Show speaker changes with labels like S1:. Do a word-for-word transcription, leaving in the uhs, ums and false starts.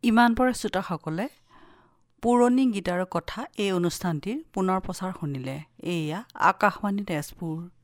S1: ইমান পৰে শ্ৰোতাসকলে পুৰণি গীতাৰৰ কথা এই অনুষ্ঠানটিৰ পুনৰ প্ৰচাৰ শুনিলে। এয়া আকাশবাণী তেজপুৰ